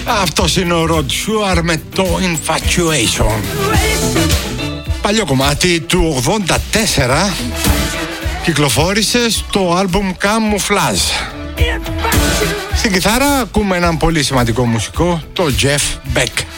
Αυτός είναι ο Rod Stewart με το Infatuation. Παλιό κομμάτι του 84, κυκλοφόρησε στο άλμπουμ Camouflage. Στην κιθάρα ακούμε έναν πολύ σημαντικό μουσικό, το Jeff Beck.